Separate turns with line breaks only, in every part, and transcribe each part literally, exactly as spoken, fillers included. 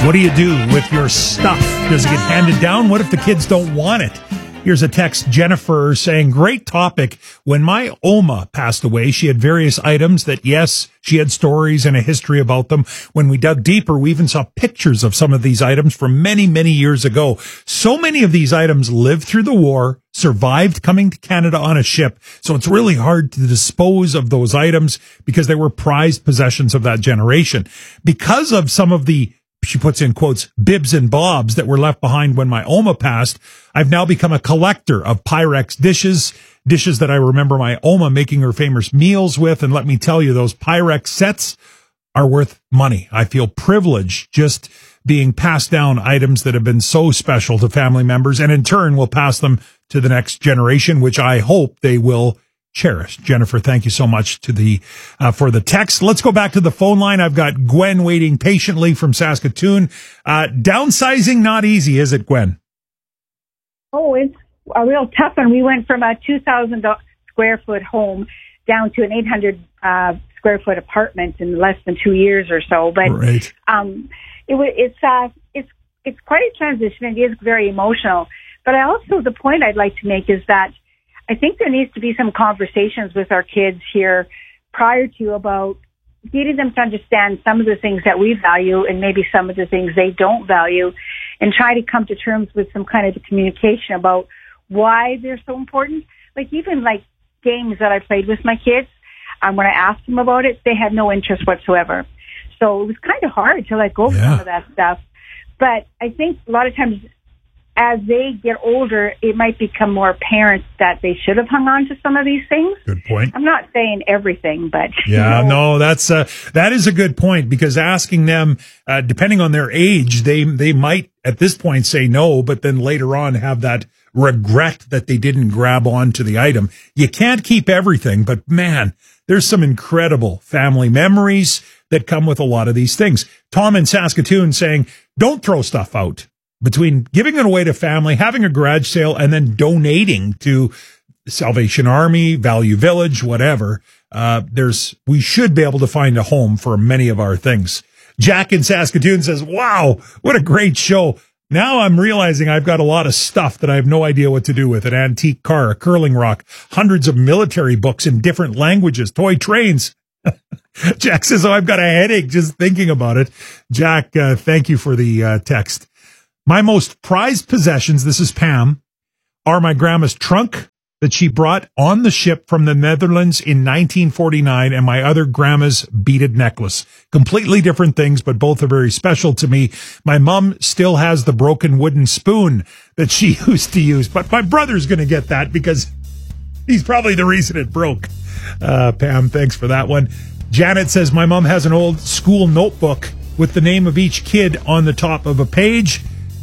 What do you do with your stuff? Does it get handed down? What if the kids don't want it? Here's a text, Jennifer, saying, great topic. When my Oma passed away, she had various items that, yes, she had stories and a history about them. When we dug deeper, we even saw pictures of some of these items from many, many years ago. So many of these items lived through the war, survived coming to Canada on a ship. So it's really hard to dispose of those items because they were prized possessions of that generation. Because of some of the, she puts in quotes, bibs and bobs that were left behind when my Oma passed, I've now become a collector of Pyrex dishes, dishes that I remember my Oma making her famous meals with. And let me tell you, those Pyrex sets are worth money. I feel privileged just being passed down items that have been so special to family members, and in turn will pass them to the next generation, which I hope they will cherish. Jennifer, thank you so much to the uh, for the text. Let's go back to the phone line. I've got Gwen waiting patiently from Saskatoon. Uh, downsizing not easy, is it, Gwen?
Oh, it's a real tough one. We went from a two thousand square foot home down to an eight hundred uh, square foot apartment in less than two years or so. But
right.
um, it, it's uh, it's it's quite a transition. It is very emotional. But I also, the point I'd like to make is that I think there needs to be some conversations with our kids here prior to about getting them to understand some of the things that we value and maybe some of the things they don't value, and try to come to terms with some kind of communication about why they're so important. Like even like games that I played with my kids, um, when I asked them about it, they had no interest whatsoever. So it was kind of hard to let go of
yeah.
some of that stuff. But I think a lot of times as they get older, it might become more apparent that they should have hung on to some of these things.
Good point.
I'm not saying everything, but
yeah,
you know.
no, that's uh, that is a good point, because asking them, uh, depending on their age, they they might at this point say no, but then later on have that regret that they didn't grab onto the item. You can't keep everything, but man, there's some incredible family memories that come with a lot of these things. Tom in Saskatoon saying, don't throw stuff out. Between giving it away to family, having a garage sale, and then donating to Salvation Army, Value Village, whatever, uh, there's, we should be able to find a home for many of our things. Jack in Saskatoon says, wow, what a great show. Now I'm realizing I've got a lot of stuff that I have no idea what to do with. An antique car, a curling rock, hundreds of military books in different languages, toy trains. Jack says, oh, I've got a headache just thinking about it. Jack, uh, thank you for the uh, text. My most prized possessions, this is Pam, are my grandma's trunk that she brought on the ship from the Netherlands in nineteen forty-nine, and my other grandma's beaded necklace. Completely different things, but both are very special to me. My mom still has the broken wooden spoon that she used to use, but my brother's going to get that because he's probably the reason it broke. Uh, Pam, thanks for that one. Janet says, my mom has an old school notebook with the name of each kid on the top of a page.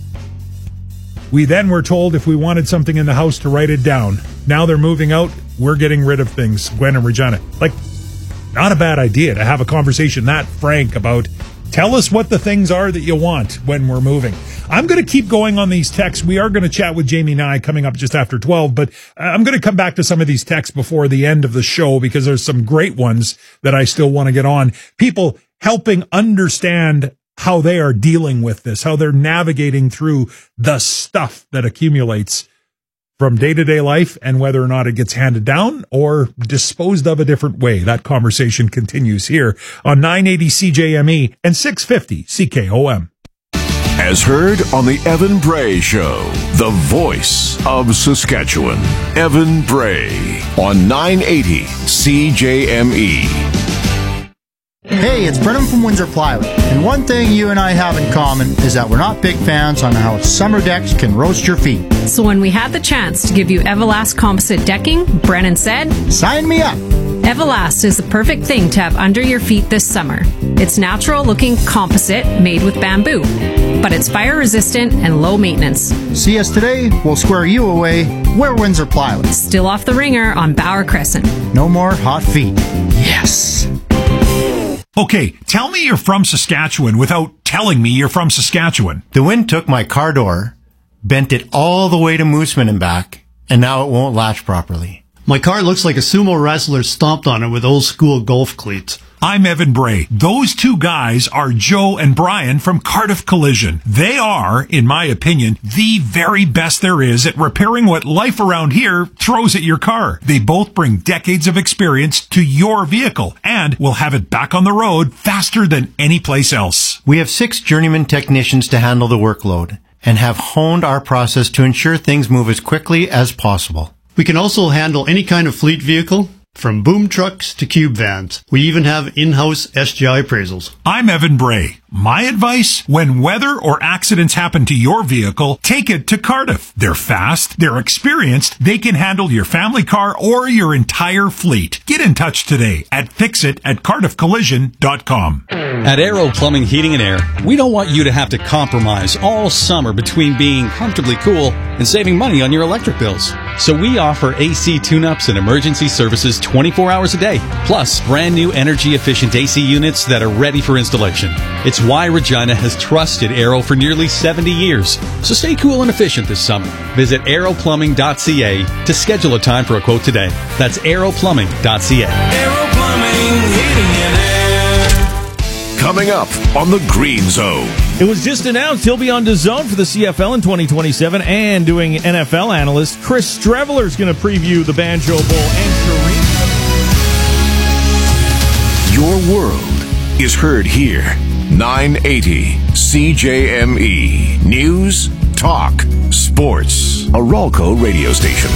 We then were told if we wanted something in the house to write it down. Now they're moving out. We're getting rid of things. Gwen and Regina. Like, not a bad idea to have a conversation that frank about, tell us what the things are that you want when we're moving. I'm going to keep going on these texts. We are going to chat with Jamie Nye coming up just after twelve, but I'm going to come back to some of these texts before the end of the show because there's some great ones that I still want to get on. People helping understand how they are dealing with this, how they're navigating through the stuff that accumulates from day-to-day life and whether or not it gets handed down or disposed of a different way. That conversation continues here on nine eighty C J M E and six fifty C K O M.
As heard on the Evan Bray Show, the voice of Saskatchewan, Evan Bray on nine eighty C J M E.
Hey, it's Brennan from Windsor Plywood, and one thing you and I have in common is that we're not big fans on how summer decks can roast your feet.
So when we had the chance to give you Everlast composite decking, Brennan said,
sign me up!
Everlast is the perfect thing to have under your feet this summer. It's natural-looking composite made with bamboo, but it's fire-resistant and low maintenance.
See us today, we'll square you away. We're Windsor Plywood.
Still off the ringer on Bauer Crescent.
No more hot feet. Yes!
Okay, tell me you're from Saskatchewan without telling me you're from Saskatchewan.
The wind took my car door, bent it all the way to Mooseman and back, and now it won't latch properly.
My car looks like a sumo wrestler stomped on it with old school golf cleats.
I'm Evan Bray. Those two guys are Joe and Brian from Cardiff Collision. They are, in my opinion, the very best there is at repairing what life around here throws at your car. They both bring decades of experience to your vehicle and will have it back on the road faster than any place else.
We have six journeyman technicians to handle the workload and have honed our process to ensure things move as quickly as possible.
We can also handle any kind of fleet vehicle, from boom trucks to cube vans. We even have in-house S G I appraisals.
I'm Evan Bray. My advice, when weather or accidents happen to your vehicle, take it to Cardiff. They're fast, they're experienced, they can handle your family car or your entire fleet. Get in touch today at fixit at cardiff collision dot com.
At Aero Plumbing, Heating and Air, we don't want you to have to compromise all summer between being comfortably cool and saving money on your electric bills. So we offer A C tune-ups and emergency services twenty-four hours a day, plus brand new energy-efficient A C units that are ready for installation. It's why Regina has trusted Aero for nearly seventy years. So stay cool and efficient this summer. Visit aero plumbing dot c a to schedule a time for a quote today. That's aero plumbing dot c a.
Aero Plumbing, Heating and Air.
Coming up on the Green Zone.
It was just announced he'll be on DAZN for the C F L in twenty twenty-seven, and doing N F L analyst Chris Streveler is going to preview the Banjo Bowl and Kareem.
Your world is heard here. nine eighty C J M E. News, talk, sports. A Ralco radio station.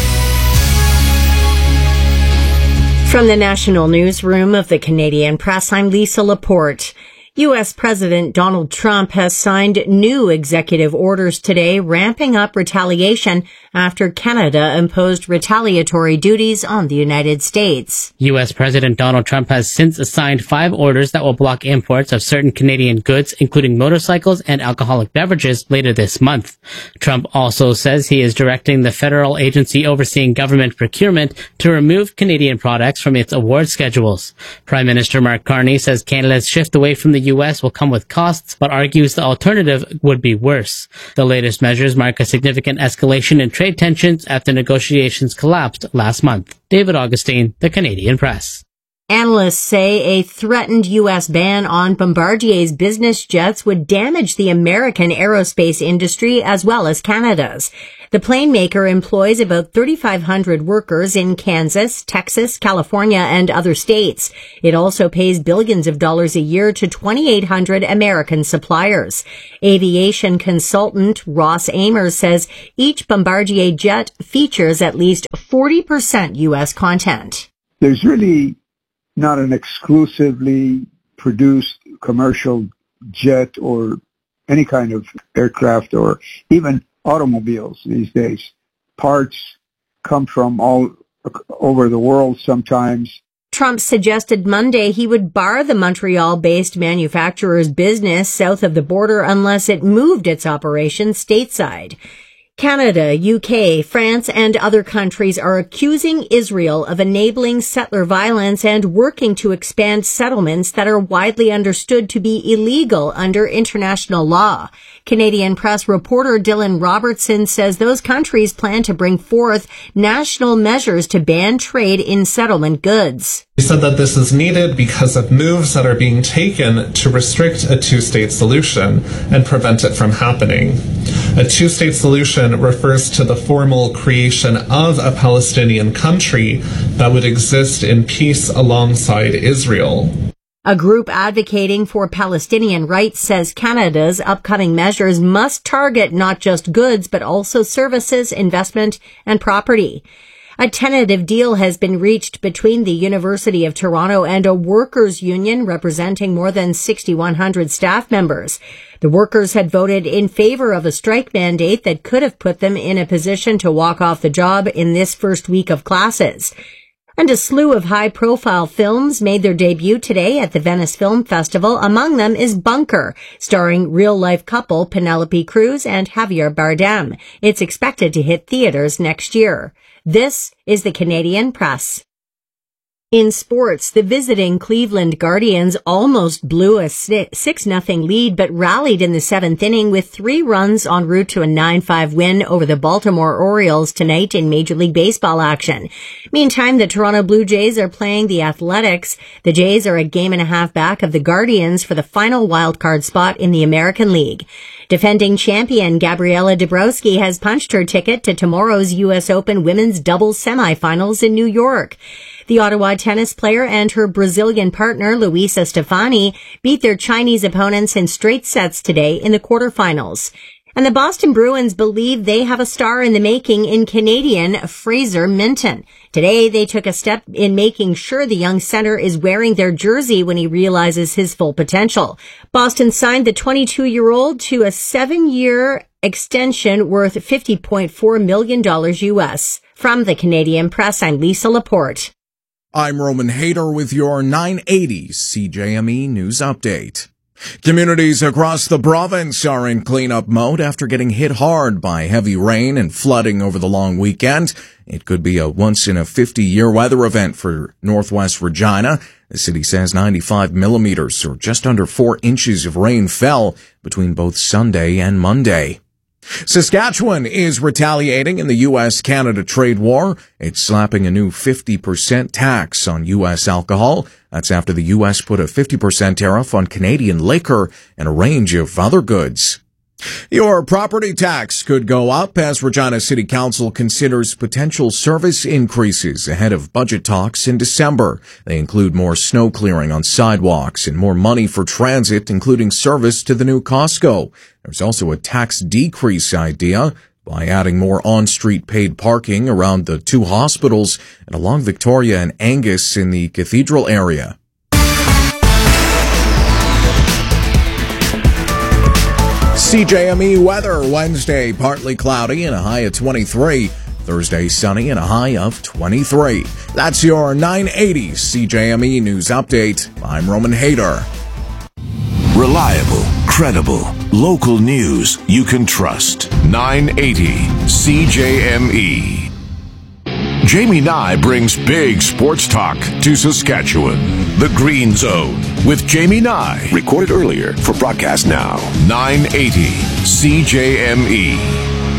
From the National Newsroom of the Canadian Press, I'm Lisa Laporte. U S. President Donald Trump has signed new executive orders today ramping up retaliation after Canada imposed retaliatory duties on the United States.
U S. President Donald Trump has since signed five orders that will block imports of certain Canadian goods, including motorcycles and alcoholic beverages, later this month. Trump also says he is directing the federal agency overseeing government procurement to remove Canadian products from its award schedules. Prime Minister Mark Carney says Canada's shift away from the U S will come with costs, but argues the alternative would be worse. The latest measures mark a significant escalation in trade tensions after negotiations collapsed last month. David Augustine, The Canadian Press.
Analysts say a threatened U S ban on Bombardier's business jets would damage the American aerospace industry as well as Canada's. The plane maker employs about thirty-five hundred workers in Kansas, Texas, California, and other states. It also pays billions of dollars a year to twenty-eight hundred American suppliers. Aviation consultant Ross Amers says each Bombardier jet features at least forty percent U S content.
There's really not an exclusively produced commercial jet or any kind of aircraft or even automobiles these days. Parts come from all over the world sometimes.
Trump suggested Monday he would bar the Montreal-based manufacturer's business south of the border unless it moved its operations stateside. Canada, U K, France, and other countries are accusing Israel of enabling settler violence and working to expand settlements that are widely understood to be illegal under international law. Canadian Press reporter Dylan Robertson says those countries plan to bring forth national measures to ban trade in settlement goods.
He said that this is needed because of moves that are being taken to restrict a two-state solution and prevent it from happening. A two-state solution refers to the formal creation of a Palestinian country that would exist in peace alongside Israel.
A group advocating for Palestinian rights says Canada's upcoming measures must target not just goods, but also services, investment, and property. A tentative deal has been reached between the University of Toronto and a workers' union representing more than six thousand one hundred staff members. The workers had voted in favor of a strike mandate that could have put them in a position to walk off the job in this first week of classes. And a slew of high-profile films made their debut today at the Venice Film Festival. Among them is Bunker, starring real-life couple Penelope Cruz and Javier Bardem. It's expected to hit theaters next year. This is the Canadian Press. In sports, the visiting Cleveland Guardians almost blew a six nothing lead, but rallied in the seventh inning with three runs en route to a nine five win over the Baltimore Orioles tonight in Major League Baseball action. Meantime, the Toronto Blue Jays are playing the Athletics. The Jays are a game and a half back of the Guardians for the final wildcard spot in the American League. Defending champion Gabriela Dabrowski has punched her ticket to tomorrow's U S Open women's doubles semifinals in New York. The Ottawa tennis player and her Brazilian partner, Luisa Stefani, beat their Chinese opponents in straight sets today in the quarterfinals. And the Boston Bruins believe they have a star in the making in Canadian Fraser Minton. Today, they took a step in making sure the young center is wearing their jersey when he realizes his full potential. Boston signed the twenty-two-year-old to a seven-year extension worth fifty point four million dollars U S. From the Canadian Press, I'm Lisa Laporte.
I'm Roman Hayter with your nine eighty C J M E News Update. Communities across the province are in cleanup mode after getting hit hard by heavy rain and flooding over the long weekend. It could be a once-in-a-fifty-year weather event for Northwest Regina. The city says ninety-five millimeters, or just under four inches of rain fell between both Sunday and Monday. Saskatchewan is retaliating in the U S Canada trade war. It's slapping a new fifty percent tax on U S alcohol. That's after the U S put a fifty percent tariff on Canadian liquor and a range of other goods. Your property tax could go up as Regina City Council considers potential service increases ahead of budget talks in December. They include more snow clearing on sidewalks and more money for transit, including service to the new Costco. There's also a tax decrease idea by adding more on-street paid parking around the two hospitals and along Victoria and Angus in the Cathedral area. C J M E weather Wednesday, partly cloudy and a high of twenty-three. Thursday, sunny and a high of twenty-three. That's your nine eighty C J M E News Update. I'm Roman Hayter.
Reliable, credible, local news you can trust. nine eighty C J M E. Jamie Nye brings big sports talk to Saskatchewan. The Green Zone with Jamie Nye. Recorded earlier for broadcast now. nine eighty C J M E.